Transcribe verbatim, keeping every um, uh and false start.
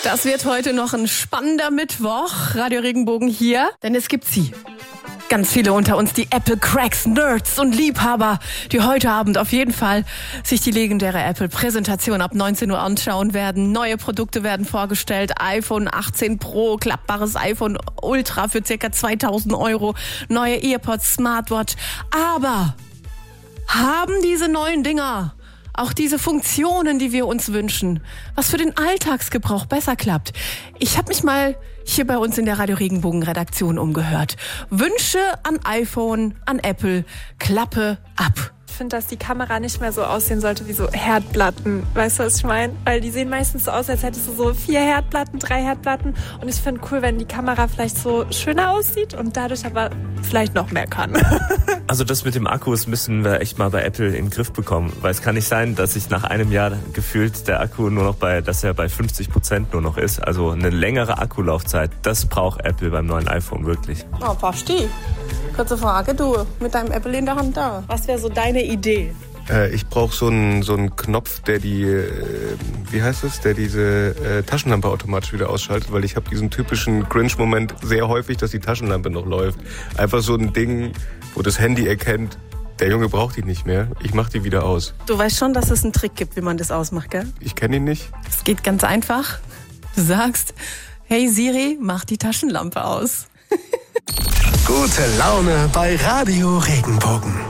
Das wird heute noch ein spannender Mittwoch. Radio Regenbogen hier, denn es gibt sie. Ganz viele unter uns, die Apple-Cracks, Nerds und Liebhaber, die heute Abend auf jeden Fall sich die legendäre Apple-Präsentation ab neunzehn Uhr anschauen werden. Neue Produkte werden vorgestellt. iPhone achtzehn Pro, klappbares iPhone Ultra für ca. zweitausend Euro. Neue AirPods, Smartwatch. Aber haben diese neuen Dinger auch diese Funktionen, die wir uns wünschen, was für den Alltagsgebrauch besser klappt? Ich habe mich mal hier bei uns in der Radio Regenbogen Redaktion umgehört. Wünsche an iPhone, an Apple, Klappe ab. Ich finde, dass die Kamera nicht mehr so aussehen sollte wie so Herdplatten. Weißt du, was ich meine? Weil die sehen meistens so aus, als hättest du so vier Herdplatten, drei Herdplatten. Und ich finde cool, wenn die Kamera vielleicht so schöner aussieht und dadurch aber vielleicht noch mehr kann. Also das mit dem Akkus müssen wir echt mal bei Apple in den Griff bekommen. Weil es kann nicht sein, dass sich nach einem Jahr gefühlt der Akku nur noch bei, dass er bei fünfzig Prozent nur noch ist. Also eine längere Akkulaufzeit, das braucht Apple beim neuen iPhone wirklich. Oh, Basti, kurze Frage, du mit deinem Apple in der Hand da. Was wäre so deine Idee? Äh, ich brauche so einen so einen Knopf, der die, äh, wie heißt es, der diese äh, Taschenlampe automatisch wieder ausschaltet, weil ich habe diesen typischen Cringe-Moment sehr häufig, dass die Taschenlampe noch läuft. Einfach so ein Ding, wo das Handy erkennt, der Junge braucht die nicht mehr, ich mach die wieder aus. Du weißt schon, dass es einen Trick gibt, wie man das ausmacht, gell? Ich kenne ihn nicht. Es geht ganz einfach. Du sagst, hey Siri, mach die Taschenlampe aus. Gute Laune bei Radio Regenbogen.